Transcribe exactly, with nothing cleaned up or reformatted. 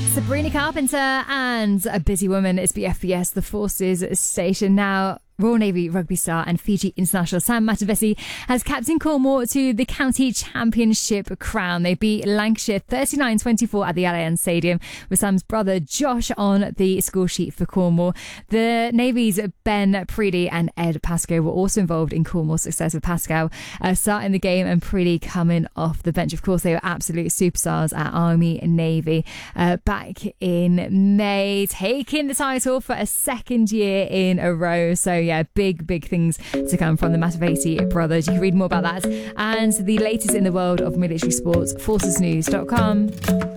Sabrina Carpenter and A Busy Woman. It's B F B S, the Forces station. Now, Royal Navy rugby star and Fiji international Sam Matavesi has captained Cornwall to the county championship crown. They beat Lancashire thirty-nine twenty-four at the Allianz Stadium, with Sam's brother Josh on the score sheet for Cornwall. The Navy's Ben Preedy and Ed Pascoe were also involved in Cornwall's success, with Pascoe uh, starting the game and Preedy coming off the bench. Of course, they were absolute superstars at Army and Navy uh, back in May, taking the title for a second year in a row. So yeah, big, big things to come from the Matavesi brothers. You can read more about that and the latest in the world of military sports, forces news dot com.